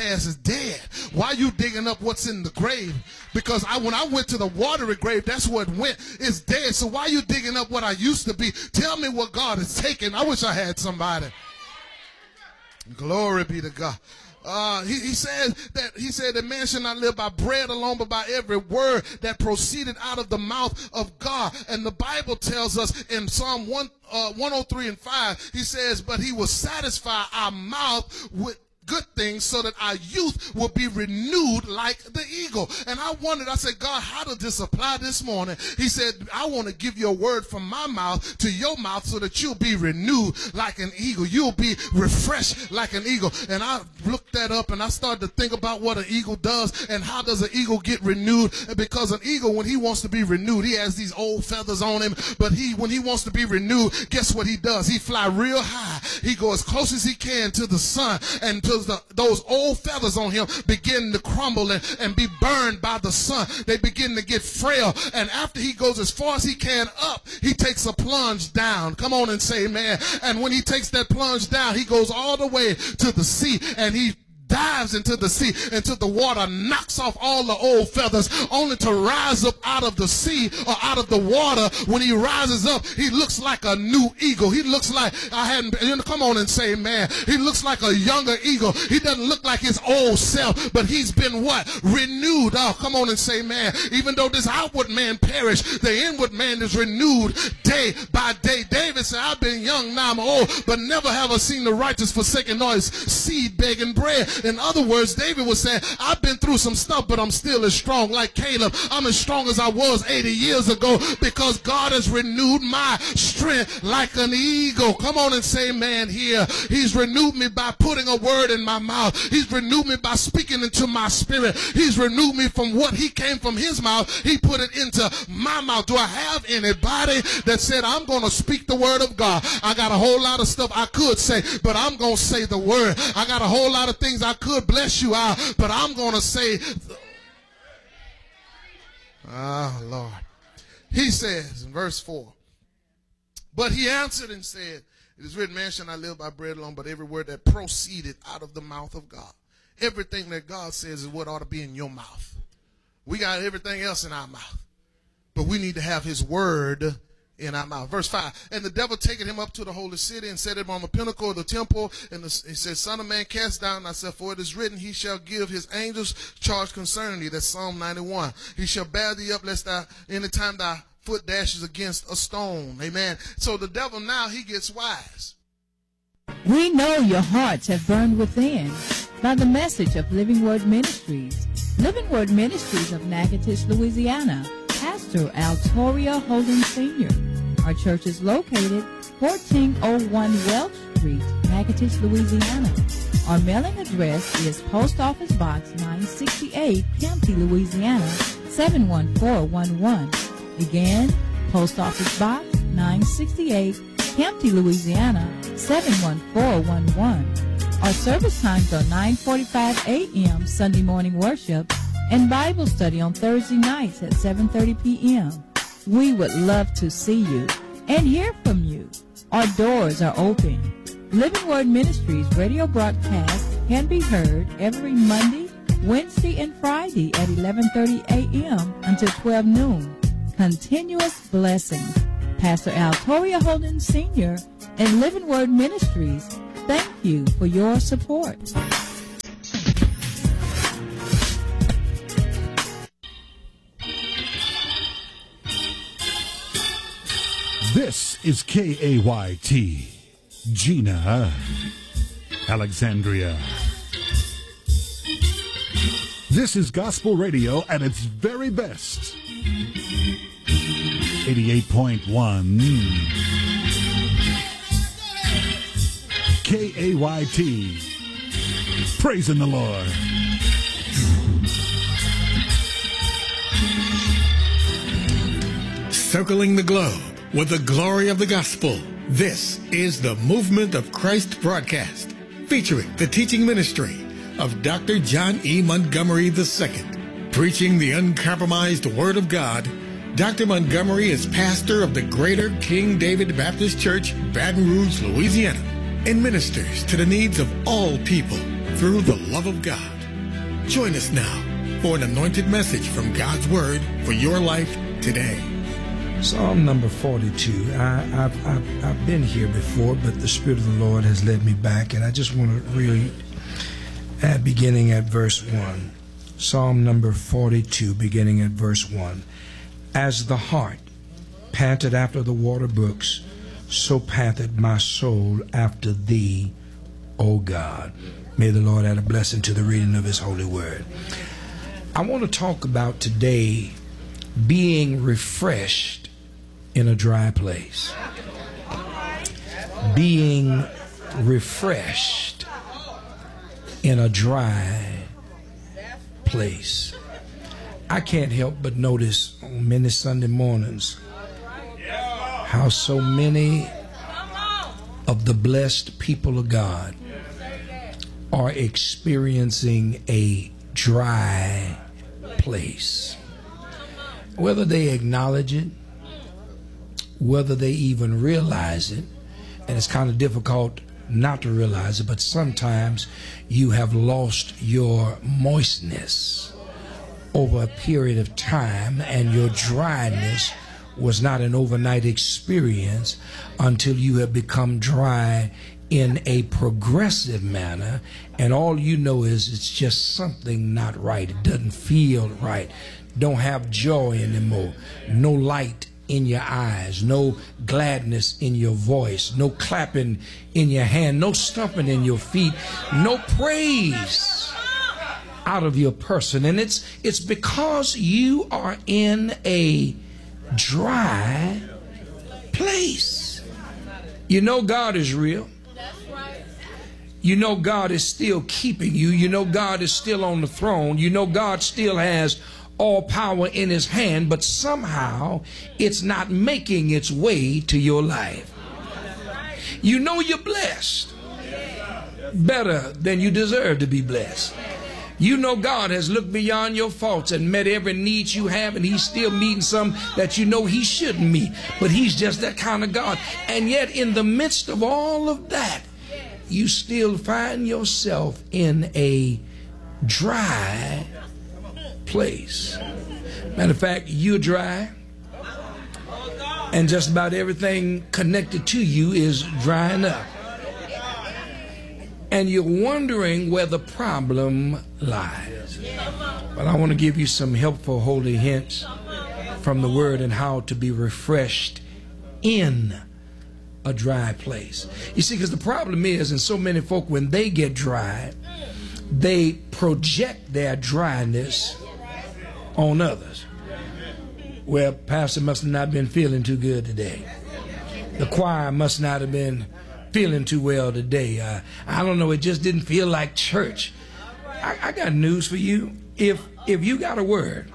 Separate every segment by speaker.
Speaker 1: past is dead. Why are you digging up what's in the grave? Because when I went to the watery grave, that's where it went. It's dead. So why are you digging up what I used to be? Tell me what God has taken. I wish I had somebody. Glory be to God. He said that man should not live by bread alone, but by every word that proceeded out of the mouth of God. And the Bible tells us in Psalm 103 and 5, he says, but he will satisfy our mouth with good things so that our youth will be renewed like the eagle. And I wondered, I said, God, how does this apply this morning? He said, I want to give you a word from my mouth to your mouth so that you'll be renewed like an eagle. You'll be refreshed like an eagle. And I looked that up and I started to think about what an eagle does and how does an eagle get renewed. Because an eagle, when he wants to be renewed, he has these old feathers on him, but when he wants to be renewed, guess what he does? He fly real high. He goes as close as he can to the sun, and those old feathers on him begin to crumble and be burned by the sun. They begin to get frail. And after he goes as far as he can up, he takes a plunge down. Come on and say amen. And when he takes that plunge down, he goes all the way to the sea, and he dives into the sea, until the water knocks off all the old feathers, only to rise up out of the sea or out of the water. When he rises up, he looks like a new eagle. He looks like, come on and say, man, he looks like a younger eagle. He doesn't look like his old self, but he's been what? Renewed. Oh, come on and say, man, even though this outward man perished, the inward man is renewed day by day. David said, I've been young, now I'm old, but never have I seen the righteous forsaken nor his seed begging bread. In other words, David was saying, I've been through some stuff, but I'm still as strong. Like Caleb, I'm as strong as I was 80 years ago because God has renewed my strength like an eagle. Come on and say, man, here. He's renewed me by putting a word in my mouth. He's renewed me by speaking into my spirit. He's renewed me from what he came from his mouth. He put it into my mouth. Do I have anybody that said, I'm going to speak the word of God? I got a whole lot of stuff I could say, but I'm going to say the word. I got a whole lot of things I could bless you out, but I'm going to say, Lord. He says in verse 4, but he answered and said, it is written, man shall not live by bread alone, but every word that proceeded out of the mouth of God. Everything that God says is what ought to be in your mouth. We got everything else in our mouth, but we need to have his word in our mouth. Verse 5, and the devil taking him up to the holy city and set him on the pinnacle of the temple. And he said, Son of man, cast down thyself, for it is written, he shall give his angels charge concerning thee. That's Psalm 91. He shall bear thee up, lest any time thy foot dashes against a stone. Amen. So the devil now, he gets wise.
Speaker 2: We know your hearts have burned within by the message of Living Word Ministries. Living Word Ministries of Natchitoches, Louisiana. Pastor Altoria Holden Sr. Our church is located 1401 Welch Street, Natchitoches, Louisiana. Our mailing address is Post Office Box 968, Kempty, Louisiana 71411. Again, Post Office Box 968, Kempty, Louisiana 71411. Our service times are 9:45 a.m. Sunday morning worship and Bible study on Thursday nights at 7:30 p.m. We would love to see you and hear from you. Our doors are open. Living Word Ministries radio broadcast can be heard every Monday, Wednesday, and Friday at 11:30 a.m. until 12 noon. Continuous blessings. Pastor Altoria Holden Sr. and Living Word Ministries, thank you for your support.
Speaker 3: This is KAYT, Gina, Alexandria. This is gospel radio at its very best. 88.1 KAYT. Praising the Lord.
Speaker 4: Circling the globe with the glory of the gospel. This is the Movement of Christ broadcast, featuring the teaching ministry of Dr. John E. Montgomery II. Preaching the uncompromised Word of God, Dr. Montgomery is pastor of the Greater King David Baptist Church, Baton Rouge, Louisiana, and ministers to the needs of all people through the love of God. Join us now for an anointed message from God's Word for your life today.
Speaker 5: Psalm number 42. I've been here before, but the Spirit of the Lord has led me back, and I just want to read beginning at verse 1. Psalm number 42, beginning at verse 1. As the hart panted after the water brooks, so panted my soul after thee, O God. May the Lord add a blessing to the reading of his holy word. I want to talk about today being refreshed in a dry place. Being refreshed in a dry place. I can't help but notice on many Sunday mornings how so many of the blessed people of God are experiencing a dry place. Whether they acknowledge it, whether they even realize it, and it's kind of difficult not to realize it, but sometimes you have lost your moistness over a period of time, and your dryness was not an overnight experience until you have become dry in a progressive manner, and all you know is it's just something not right. It doesn't feel right. Don't have joy anymore. No light in your eyes, no gladness in your voice, no clapping in your hand, no stomping in your feet, no praise out of your person. And it's because you are in a dry place. You know God is real. You know God is still keeping you. You know God is still on the throne. You know God still has all power in his hand, but somehow it's not making its way to your life. You know you're blessed better than you deserve to be blessed. You know God has looked beyond your faults and met every need you have, and he's still meeting some that you know he shouldn't meet, but he's just that kind of God. And yet in the midst of all of that, you still find yourself in a dry place. Matter of fact, you're dry, and just about everything connected to you is drying up. And you're wondering where the problem lies. But I want to give you some helpful holy hints from the word and how to be refreshed in a dry place. You see, because the problem is, and so many folk, when they get dry, they project their dryness on others. Well, pastor must have not been feeling too good today. The choir must not have been feeling too well today. I don't know, it just didn't feel like church. I got news for you. If you got a word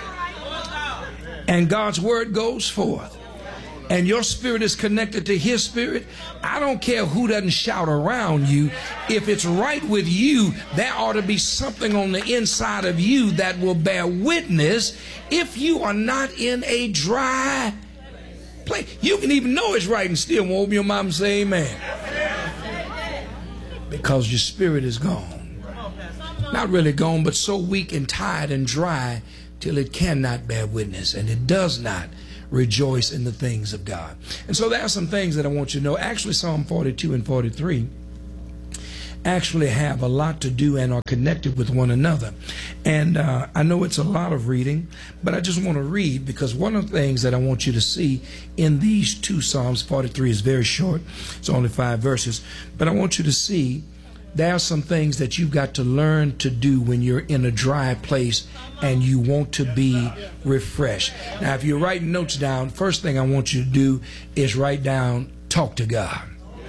Speaker 5: and God's word goes forth and your spirit is connected to his spirit, I don't care who doesn't shout around you. If it's right with you, there ought to be something on the inside of you that will bear witness if you are not in a dry place. You can even know it's right and still won't open your mouth and say amen. Because your spirit is gone. Not really gone, but so weak and tired and dry till it cannot bear witness, and it does not rejoice in the things of God. And so there are some things that I want you to know. Actually, Psalm 42 and 43 actually have a lot to do and are connected with one another. And I know it's a lot of reading, but I just want to read, because one of the things that I want you to see in these two Psalms, 43 is very short. It's only 5 verses. But I want you to see there are some things that you've got to learn to do when you're in a dry place and you want to be refreshed. Now, if you're writing notes down, first thing I want you to do is write down, talk to God.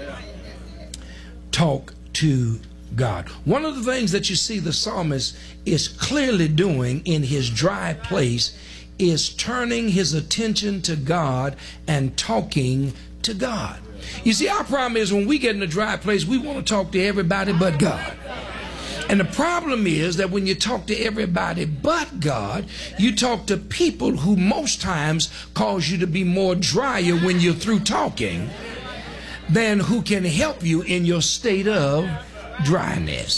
Speaker 5: Talk to God. One of the things that you see the psalmist is clearly doing in his dry place is turning his attention to God and talking to God. You see, our problem is when we get in a dry place, we want to talk to everybody but God. And the problem is that when you talk to everybody but God, you talk to people who most times cause you to be more drier when you're through talking than who can help you in your state of dryness.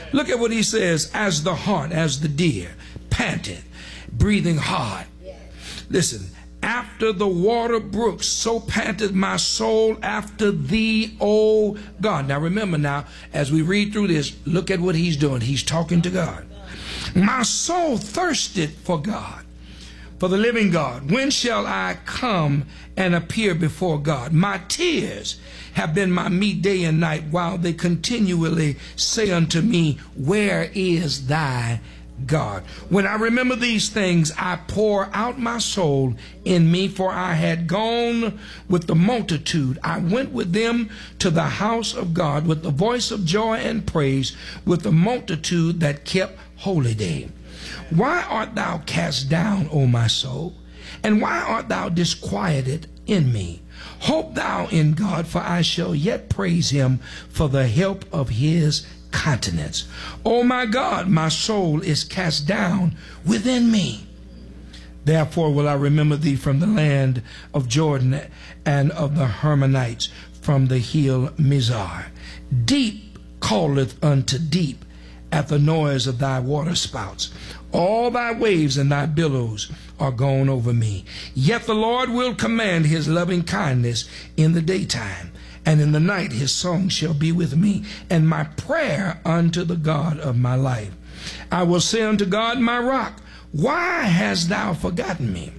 Speaker 5: Look at what he says, as the hart, as the deer, panted, breathing hard. Listen, after the water brooks, so panted my soul after thee, O God. Now remember now, as we read through this, look at what he's doing. He's talking to God. My soul thirsted for God, for the living God. When shall I come and appear before God? My tears have been my meat day and night, while they continually say unto me, where is thy God? When I remember these things, I pour out my soul in me, for I had gone with the multitude. I went with them to the house of God with the voice of joy and praise, with the multitude that kept holy day. Why art thou cast down, O my soul? And why art thou disquieted in me? Hope thou in God, for I shall yet praise him for the help of his countenance. O my God, my soul is cast down within me. Therefore will I remember thee from the land of Jordan and of the Hermonites, from the hill Mizar. Deep calleth unto deep at the noise of thy waterspouts. All thy waves and thy billows are gone over me. Yet the Lord will command his loving kindness in the daytime, and in the night his song shall be with me, and my prayer unto the God of my life. I will say unto God my rock, why hast thou forgotten me?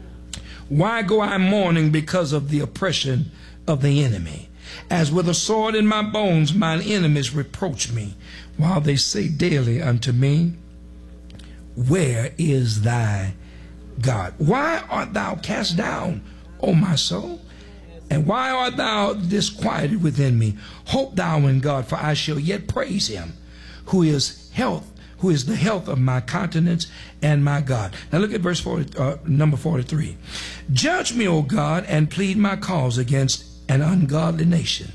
Speaker 5: Why go I mourning because of the oppression of the enemy? As with a sword in my bones, mine enemies reproach me, while they say daily unto me, where is thy God? Why art thou cast down, O my soul? And why art thou disquieted within me? Hope thou in God, for I shall yet praise him, who is the health of my countenance and my God. Now look at verse number 43. Judge me, O God, and plead my cause against an ungodly nation.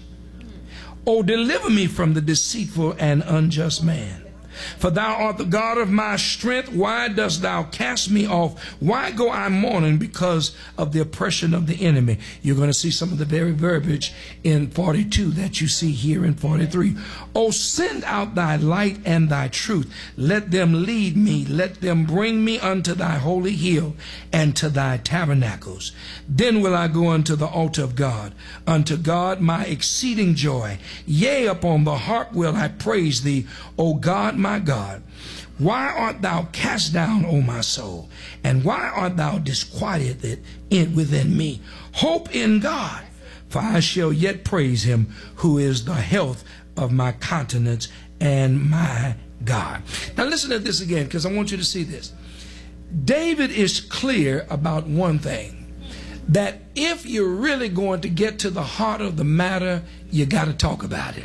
Speaker 5: O deliver me from the deceitful and unjust man. For thou art the God of my strength. Why dost thou cast me off? Why go I mourning because of the oppression of the enemy? You're going to see some of the very verbiage in 42 that you see here in 43. Oh, send out thy light and thy truth. Let them lead me. Let them bring me unto thy holy hill and to thy tabernacles. Then will I go unto the altar of God, unto God my exceeding joy. Yea, upon the harp will I praise thee, O God, my God. Why art thou cast down, O my soul? And why art thou disquieted within me? Hope in God, for I shall yet praise him, who is the health of my countenance and my God. Now listen to this again, because I want you to see this. David is clear about one thing, that if you're really going to get to the heart of the matter, you got to talk about it.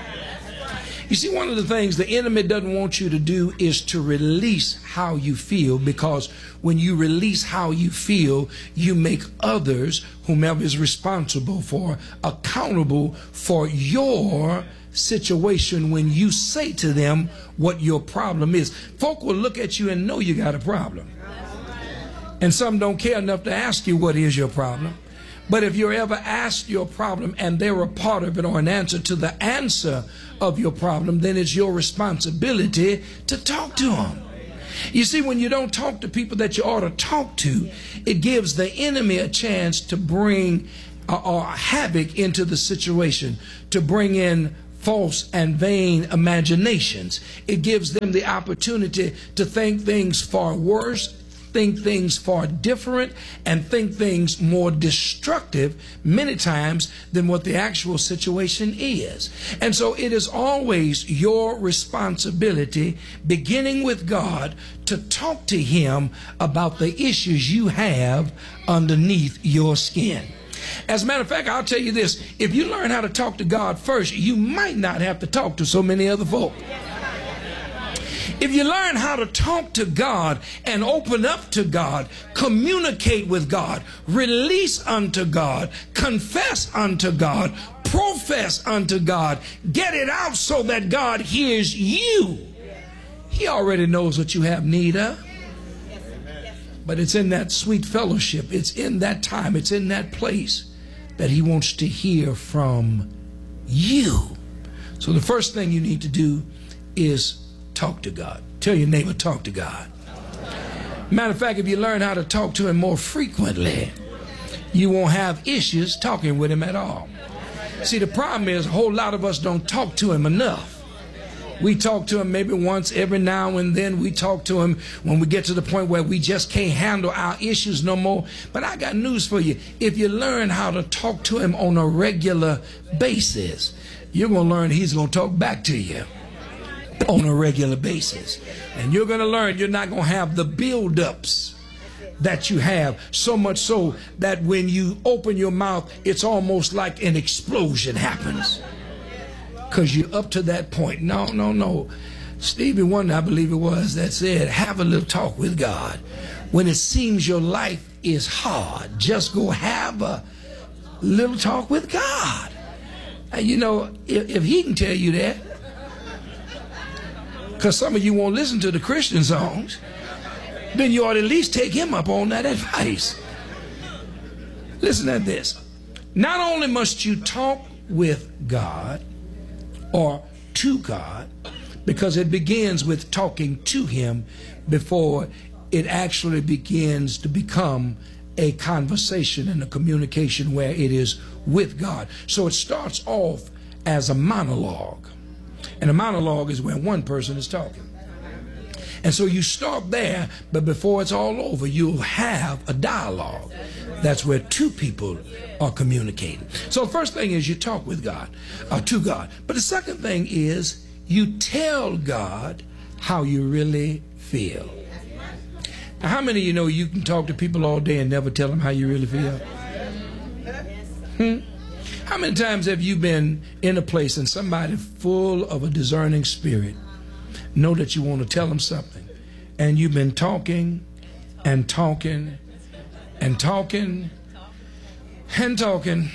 Speaker 5: You see, one of the things the enemy doesn't want you to do is to release how you feel, because when you release how you feel, you make others, whomever is responsible for, accountable for your situation when you say to them what your problem is. Folk will look at you and know you got a problem. And some don't care enough to ask you what is your problem. But if you're ever asked your problem and they're a part of it or an answer to the answer of your problem, then it's your responsibility to talk to them. You see, when you don't talk to people that you ought to talk to, it gives the enemy a chance to bring havoc into the situation, to bring in false and vain imaginations. It gives them the opportunity to think things far worse, think things far different, and think things more destructive many times than what the actual situation is. And so it is always your responsibility, beginning with God, to talk to him about the issues you have underneath your skin. As a matter of fact, I'll tell you this, if you learn how to talk to God first, you might not have to talk to so many other folk. If you learn how to talk to God and open up to God, communicate with God, release unto God, confess unto God, profess unto God, get it out so that God hears you. He already knows what you have need of. But it's in that sweet fellowship, it's in that time, it's in that place that he wants to hear from you. So the first thing you need to do is talk to God. Tell your neighbor, talk to God. Matter of fact, if you learn how to talk to him more frequently, you won't have issues talking with him at all. See, the problem is a whole lot of us don't talk to him enough. We talk to him maybe once every now and then. We talk to him when we get to the point where we just can't handle our issues no more. But I got news for you. If you learn how to talk to him on a regular basis, you're going to learn he's going to talk back to you on a regular basis. And you're going to learn you're not going to have the buildups that you have, so much so that when you open your mouth, it's almost like an explosion happens. Because you're up to that point. No. Stevie Wonder, I believe it was, that said, have a little talk with God. When it seems your life is hard, just go have a little talk with God. And you know, if he can tell you that, because some of you won't listen to the Christian songs, then you ought to at least take him up on that advice. Listen to this. Not only must you talk with God, or to God, because it begins with talking to him before it actually begins to become a conversation and a communication where it is with God. So it starts off as a monologue, and a monologue is when one person is talking. And so you start there, but before it's all over, you'll have a dialogue. That's where two people are communicating. So the first thing is you talk with God, to God. But the second thing is you tell God how you really feel. Now, how many of you know you can talk to people all day and never tell them how you really feel? How many times have you been in a place and somebody full of a discerning spirit know that you want to tell them something, and you've been talking and talking and talking and talking,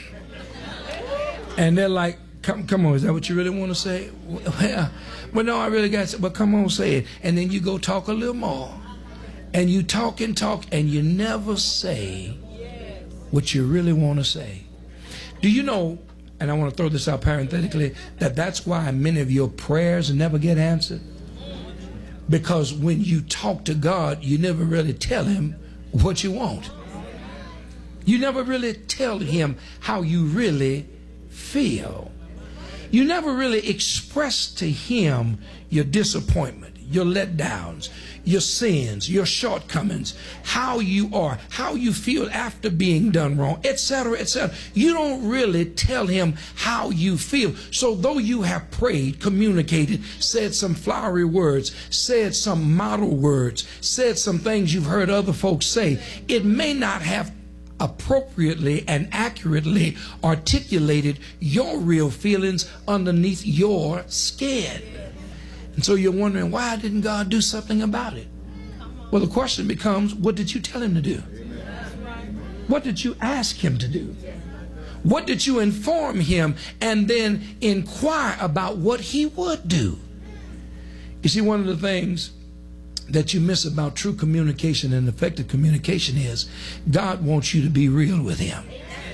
Speaker 5: and they're like, come on, is that what you really want to say? Well, no, I really got to, but come on, say it. And then you go talk a little more, and you talk and talk, and you never say what you really want to say. Do you know, and I want to throw this out parenthetically, that's why many of your prayers never get answered? Because when you talk to God, you never really tell him what you want. You never really tell him how you really feel. You never really express to him your disappointment, your letdowns, your sins, your shortcomings, how you are, how you feel after being done wrong, etc., etc. You don't really tell him how you feel. So though you have prayed, communicated, said some flowery words, said some model words, said some things you've heard other folks say, it may not have appropriately and accurately articulated your real feelings underneath your skin. And so you're wondering, why didn't God do something about it? Well, the question becomes, what did you tell him to do? What did you ask him to do? What did you inform him and then inquire about what he would do? You see, one of the things that you miss about true communication and effective communication is God wants you to be real with him.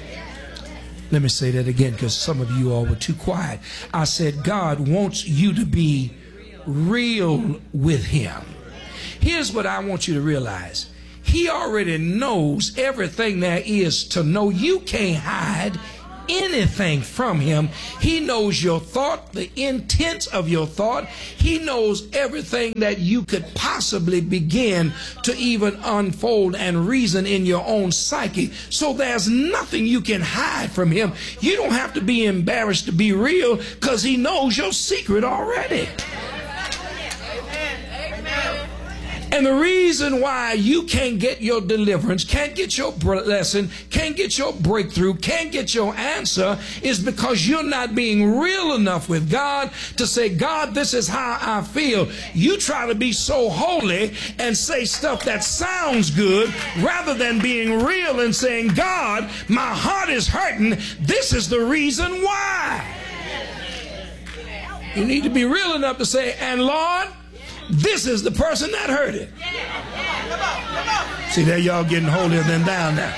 Speaker 5: Let me say that again, because some of you all were too quiet. I said God wants you to be real with him. Here's what I want you to realize. He already knows everything there is to know. You can't hide anything from him. He knows your thought, the intents of your thought. He knows everything that you could possibly begin to even unfold and reason in your own psyche. So there's nothing you can hide from him. You don't have to be embarrassed to be real, because he knows your secret already. And the reason why you can't get your deliverance, can't get your blessing, can't get your breakthrough, can't get your answer is because you're not being real enough with God to say, God, this is how I feel. You try to be so holy and say stuff that sounds good rather than being real and saying, God, my heart is hurting. This is the reason why. You need to be real enough to say, and Lord, this is the person that heard it. See, there y'all getting holier than thou now.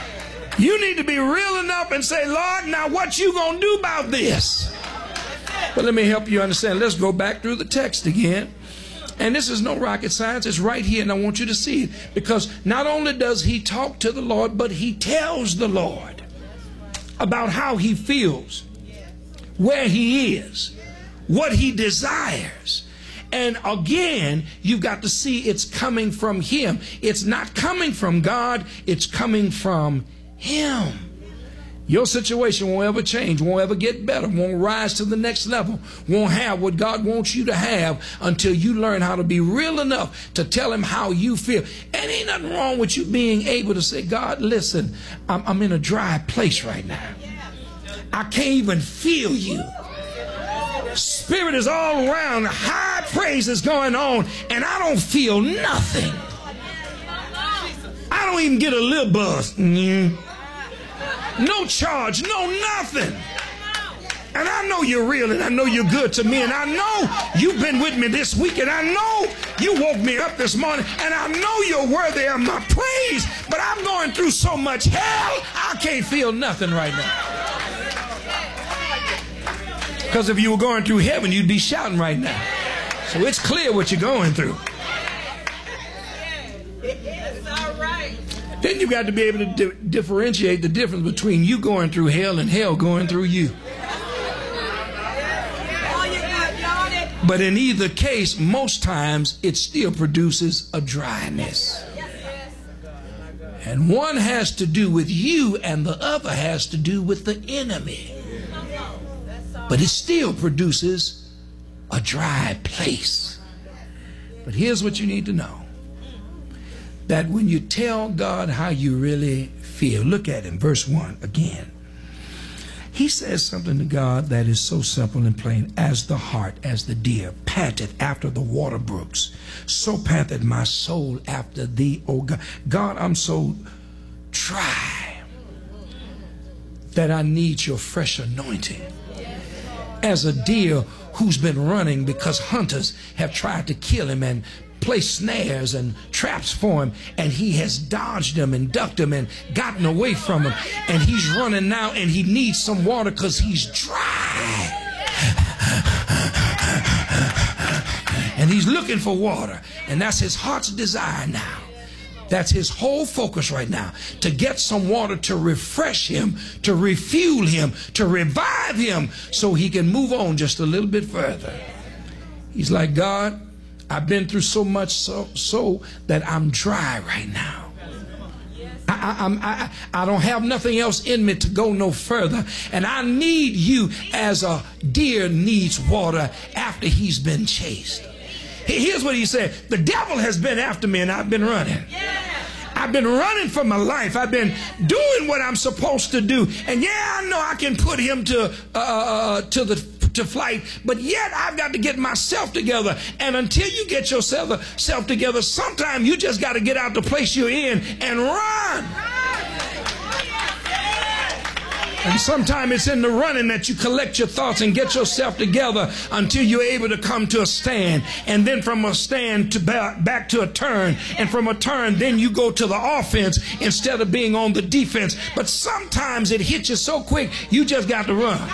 Speaker 5: You need to be real enough and say, Lord, now what you gonna do about this? But let me help you understand. Let's go back through the text again. And this is no rocket science. It's right here, and I want you to see it. Because not only does he talk to the Lord, but he tells the Lord about how he feels, where he is, what he desires. And again, you've got to see it's coming from him. It's not coming from God. It's coming from him. Your situation won't ever change, won't ever get better, won't rise to the next level, won't have what God wants you to have until you learn how to be real enough to tell him how you feel. And ain't nothing wrong with you being able to say, God, listen, I'm in a dry place right now. I can't even feel you. Spirit is all around, high praise is going on, and I don't feel nothing. I don't even get a little buzz. No charge, no nothing. And I know you're real, and I know you're good to me, and I know you've been with me this week, and I know you woke me up this morning, and I know you're worthy of my praise, but I'm going through so much hell, I can't feel nothing right now. Because if you were going through heaven, you'd be shouting right now. So it's clear what you're going through. Then you got to be able to differentiate the difference between you going through hell and hell going through you. But in either case, most times it still produces a dryness. And one has to do with you and the other has to do with the enemy. But it still produces a dry place. But here's what you need to know. That when you tell God how you really feel, look at him, verse 1 again. He says something to God that is so simple and plain. As the hart, as the deer, panteth after the water brooks, so panteth my soul after thee, O God. God, I'm so dry that I need your fresh anointing. As a deer who's been running because hunters have tried to kill him and place snares and traps for him, and he has dodged them and ducked them and gotten away from him, and he's running now and he needs some water because he's dry and he's looking for water, and that's his heart's desire now. That's his whole focus right now, to get some water to refresh him, to refuel him, to revive him so he can move on just a little bit further. He's like, God, I've been through so much so that I'm dry right now. I don't have nothing else in me to go no further. And I need you as a deer needs water after he's been chased. Here's what he said. The devil has been after me and I've been running. I've been running for my life. I've been doing what I'm supposed to do. And yeah, I know I can put him to flight, but yet I've got to get myself together. And until you get yourself together, sometimes you just got to get out the place you're in and run. And sometimes it's in the running that you collect your thoughts and get yourself together until you're able to come to a stand. And then from a stand to back to a turn. And from a turn, then you go to the offense instead of being on the defense. But sometimes it hits you so quick, you just got to run.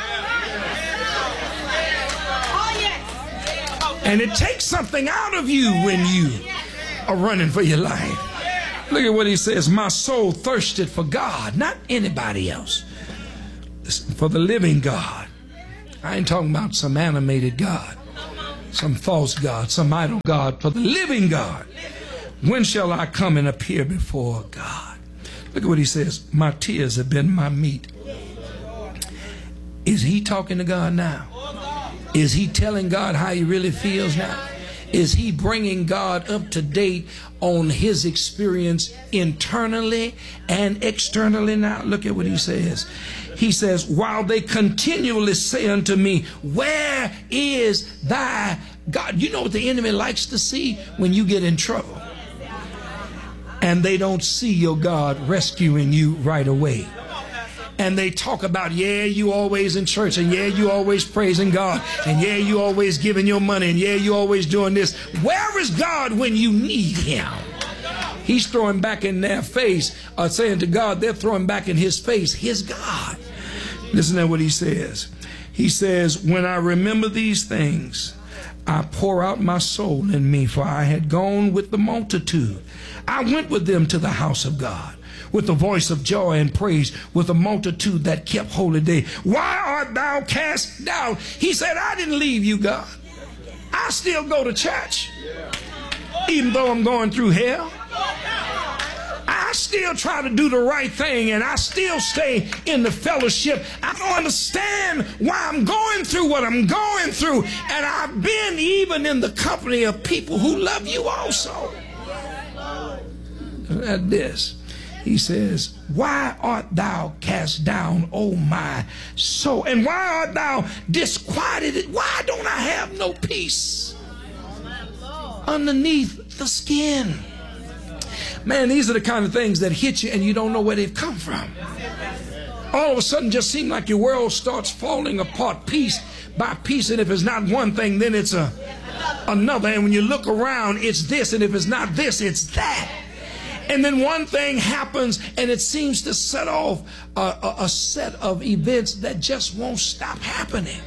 Speaker 5: And it takes something out of you when you are running for your life. Look at what he says. My soul thirsted for God, not anybody else. For the living God. I ain't talking about some animated God, some false God, some idol God. For the living God. When shall I come and appear before God? Look at what he says. My tears have been my meat. Is he talking to God now? Is he telling God how he really feels now? Is he bringing God up to date on his experience internally and externally now? Look at what he says. He says, while they continually say unto me, where is thy God? You know what the enemy likes to see when you get in trouble? And they don't see your God rescuing you right away. And they talk about, yeah, you always in church, and yeah, you always praising God, and yeah, you always giving your money, and yeah, you always doing this. Where is God when you need him? He's throwing back in their face, saying to God, they're throwing back in his face, his God. Listen to what he says. He says, when I remember these things, I pour out my soul in me, for I had gone with the multitude. I went with them to the house of God, with the voice of joy and praise, with a multitude that kept holy day. Why art thou cast down? He said, I didn't leave you, God. I still go to church, even though I'm going through hell. I still try to do the right thing, and I still stay in the fellowship. I don't understand why I'm going through what I'm going through, and I've been even in the company of people who love you also. At this, he says, why art thou cast down, O my soul? And why art thou disquieted? Why don't I have no peace underneath the skin? Man, these are the kind of things that hit you and you don't know where they've come from. All of a sudden just seems like your world starts falling apart piece by piece, and if it's not one thing, then it's another, and when you look around, it's this, and if it's not this, it's that. And then one thing happens, and it seems to set off a set of events that just won't stop happening.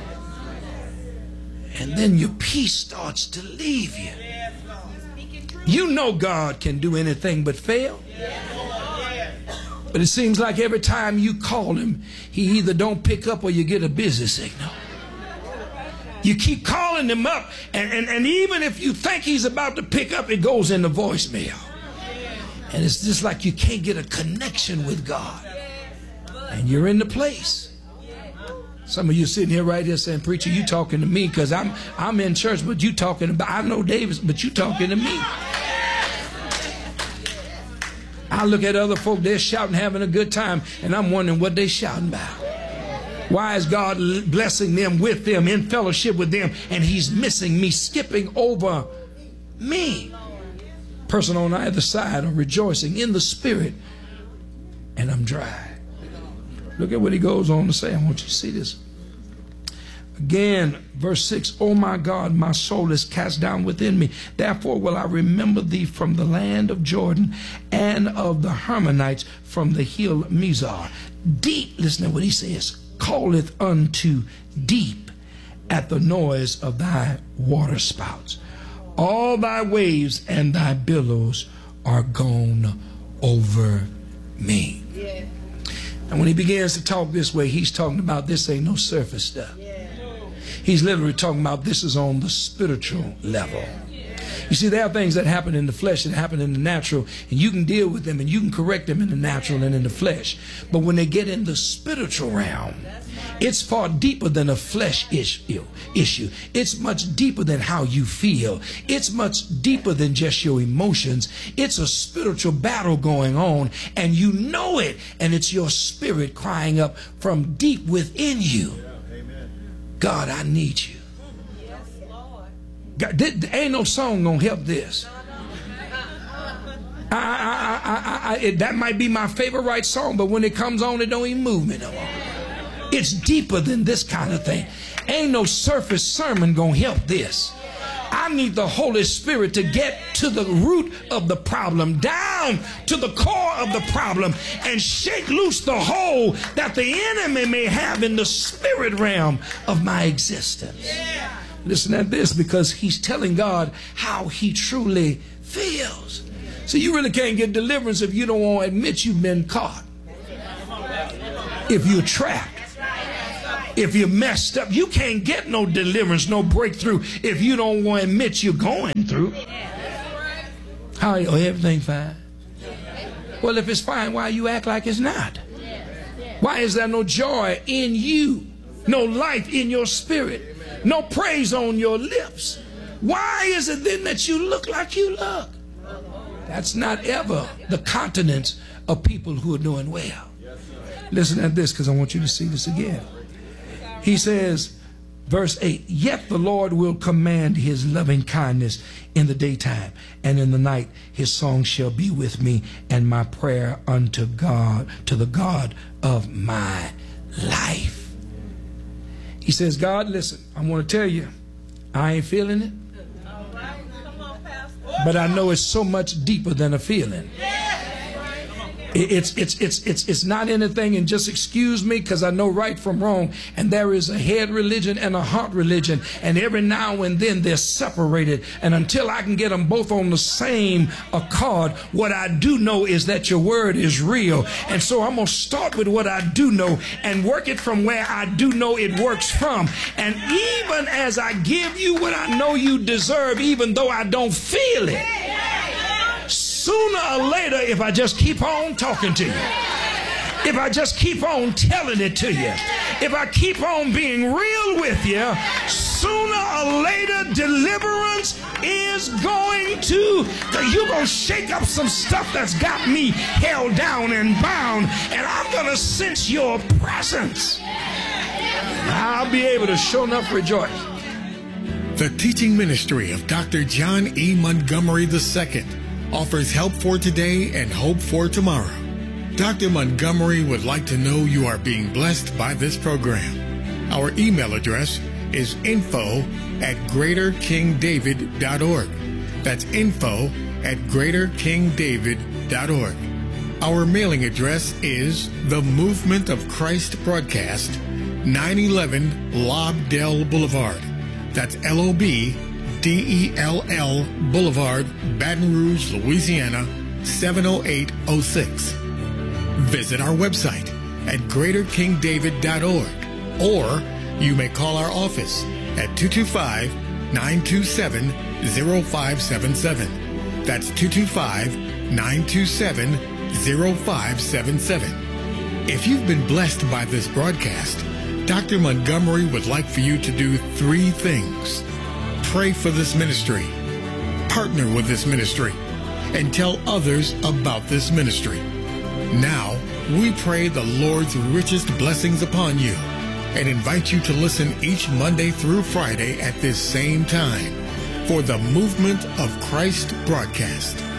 Speaker 5: And then your peace starts to leave you. You know God can do anything but fail. But it seems like every time you call him, he either don't pick up or you get a busy signal. You keep calling him up, and even if you think he's about to pick up, it goes in the voicemail. And it's just like you can't get a connection with God. And you're in the place. Some of you sitting here right here saying, preacher, you talking to me because I'm in church, but you talking about, I know Davis, but you talking to me. I look at other folk, they're shouting, having a good time, and I'm wondering what they're shouting about. Why is God blessing them, with them, in fellowship with them, and he's missing me, skipping over me? Person on either side are rejoicing in the spirit, and I'm dry. Look at what he goes on to say. I want you to see this. Again, verse 6, oh my God, my soul is cast down within me. Therefore will I remember thee from the land of Jordan and of the Hermonites from the hill Mizar. Deep, listen to what he says, calleth unto deep at the noise of thy water spouts. All thy waves and thy billows are gone over me. Yeah. And when he begins to talk this way, he's talking about this ain't no surface stuff. Yeah. He's literally talking about this is on the spiritual level. You see, there are things that happen in the flesh that happen in the natural, and you can deal with them and you can correct them in the natural and in the flesh. But when they get in the spiritual realm, it's far deeper than a flesh issue. It's much deeper than how you feel. It's much deeper than just your emotions. It's a spiritual battle going on, and you know it, and it's your spirit crying up from deep within you. God, I need you. God, there ain't no song gonna help this. That might be my favorite song, but when it comes on, it don't even move me no more. It's deeper than this kind of thing. Ain't no surface sermon gonna help this. I need the Holy Spirit to get to the root of the problem, down to the core of the problem, and shake loose the hole that the enemy may have in the spirit realm of my existence. Yeah. Listen at this, because he's telling God how he truly feels. So you really can't get deliverance if you don't want to admit you've been caught. If you're trapped. If you're messed up, you can't get no deliverance, no breakthrough if you don't want to admit you're going through. How are you? Oh, everything fine? Well, if it's fine, why you act like it's not? Why is there no joy in you? No life in your spirit? No praise on your lips? Why is it then that you look like you look? That's not ever the continence of people who are doing well. Listen at this, because I want you to see this again. He says, verse 8, yet the Lord will command his loving kindness in the daytime, and in the night his song shall be with me, and my prayer unto God, to the God of my life. He says, God, listen, I want to tell you, I ain't feeling it, but I know it's so much deeper than a feeling. It's not anything, and just excuse me because I know right from wrong. And there is a head religion and a heart religion, and every now and then they're separated. And until I can get them both on the same accord, what I do know is that your word is real. And so I'm going to start with what I do know and work it from where I do know it works from. And even as I give you what I know you deserve, even though I don't feel it, sooner or later, if I just keep on talking to you, if I just keep on telling it to you, if I keep on being real with you, sooner or later deliverance is going to, you're going to shake up some stuff that's got me held down and bound, and I'm going to sense your presence. I'll be able to sure enough rejoice.
Speaker 4: The teaching ministry of Dr. John E. Montgomery II offers help for today and hope for tomorrow. Dr. Montgomery would like to know you are being blessed by this program. Our email address is info@greaterkingdavid.org. That's info@greaterkingdavid.org. Our mailing address is The Movement of Christ Broadcast, 911 Lobdell Boulevard. That's LOBDELL Boulevard, Baton Rouge, Louisiana, 70806. Visit our website at greaterkingdavid.org, or you may call our office at 225-927-0577. That's 225-927-0577. If you've been blessed by this broadcast, Dr. Montgomery would like for you to do 3 things. Pray for this ministry, partner with this ministry, and tell others about this ministry. Now, we pray the Lord's richest blessings upon you and invite you to listen each Monday through Friday at this same time for the Movement of Christ broadcast.